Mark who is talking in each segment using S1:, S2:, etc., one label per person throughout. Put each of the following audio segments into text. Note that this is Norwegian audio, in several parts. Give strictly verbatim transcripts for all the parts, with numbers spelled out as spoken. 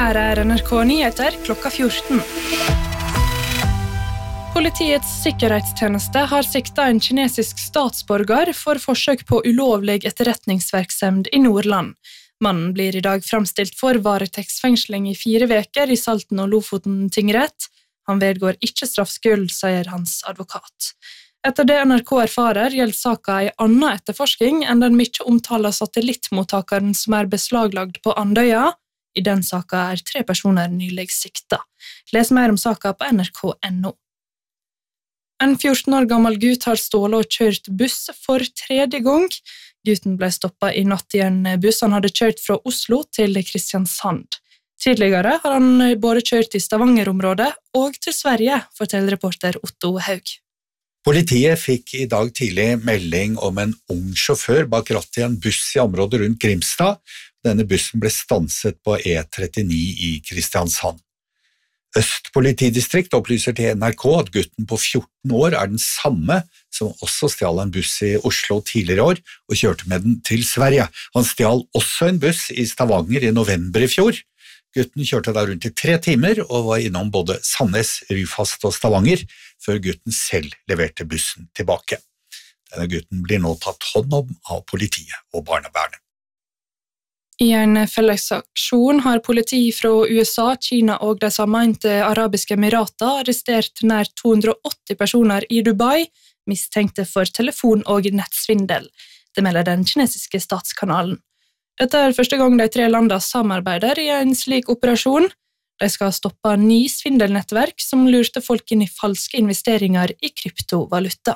S1: Her er N R K Nyheter klokka fjorten. Politiets sikkerhetstjeneste har siktet en kinesisk statsborger for forsøk på ulovlig etterretningsvirksomhet i Nordland. Mannen blir i dag fremstilt for varetektsfengsling i fire veker i Salten og Lofoten tingrett. Han vedgår ikke straffskyld, sier hans advokat. Etter det N R K erfarer, gjelder saken en annen etterforsking enn den mye omtalte satellittmottakeren som er beslaglagd på Andøya. I den saken er tre personer nylig siktet. Les mer om saken på N R K punktum N O. En fjorten år gammel gutt har stålet og kjørt buss for tredje gang. Gutten ble stoppet i natt i en buss han hadde kjørt fra Oslo til Kristiansand. Tidligere har han både kjørt i Stavanger-området og til Sverige, forteller reporter Otto Haug.
S2: Politiet fikk i dag tidlig melding om en ung sjåfør bak rattet i en buss i området rundt Grimstad. Denne bussen ble stanset på E trettini i Kristiansand. Øst politidistrikt opplyser til N R K at gutten på fjorten år er den samme som også stjal en buss i Oslo tidligere år og kjørte med den til Sverige. Han stjal også en buss i Stavanger i november i fjor. Gutten kjørte der rundt i tre timer og var innom både Sandnes, Ryfast og Stavanger, før gutten selv leverte bussen tilbake. Denne gutten blir nå tatt hånd om av politiet og barnevernet.
S1: I en fellesaksjon har politi fra U S A, Kina og de sammenlignet arabiske emirater arrestert nær to hundre og åtti personer i Dubai, mistenkte for telefon- og nettsvindel. Det melder den kinesiske statskanalen. Dette er første gang de tre landene samarbeider i en slik operasjon. De skal stoppe ni svindelnettverk som lurte folk inn i falske investeringer i kryptovaluta.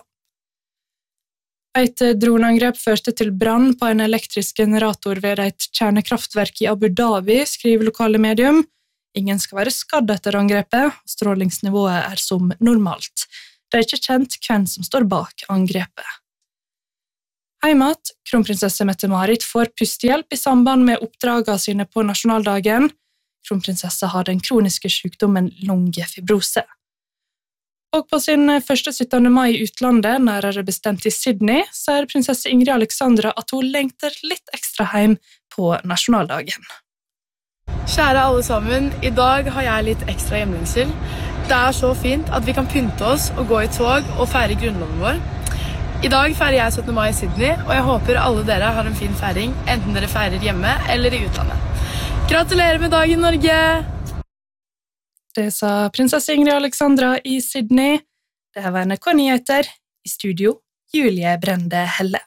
S1: Et droneangrep førte til brann på en elektrisk generator ved et kjernekraftverk i Abu Dhabi, skriver lokale medium. Ingen skal være skadd etter angrepet, og strålingsnivået er som normalt. Det er ikke kjent hvem som står bak angrepet. Heimat, kronprinsesse Mette-Marit får pustehjelp i samband med oppdragene sine på nasjonaldagen. Kronprinsesse har den kroniske sykdommen lungefibrose. Og på sin første syttende mai i utlandet, nærere bestemt i Sydney, sier prinsesse Ingrid Alexandra at hun lengter litt ekstra hjem på nasjonaldagen.
S3: Kjære alle sammen, i dag har jeg litt ekstra hjemlengsel. Det er så fint at vi kan pynte oss og gå i tog og feire grunnloven vår. I dag feirer jeg syttende mai i Sydney, og jeg håper alle dere har en fin feiring, enten dere feirer hjemme eller i utlandet. Gratulerer med dagen, Norge!
S1: Det sa prinsesse Ingrid Alexandra i Sydney. Det her var N R K Nyheter. I studio, Julie Brende Helle.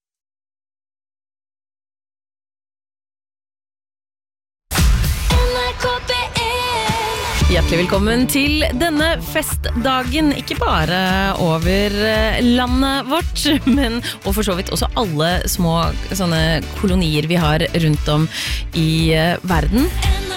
S4: Hjertelig velkommen til denne festdagen, ikke bare over landet vårt, men og for så vidt også alle små sånne kolonier vi har rundt om i verden.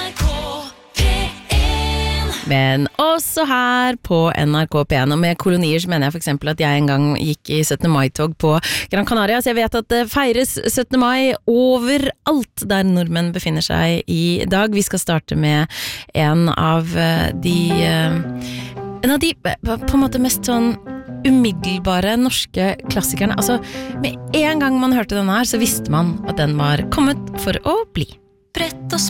S4: Men også her på N R K P en, og med kolonier så mener jeg for eksempel at jeg en gang gikk i syttende mai-tog på Gran Canaria, så jeg vet at det feires syttende mai overalt der nordmenn befinner seg i dag. Vi skal starte med en av de, en av de på en måte mest sånn umiddelbare norske klassikerne. Altså, med en gang man hørte denne her, så visste man at den var kommet for å bli. Brett og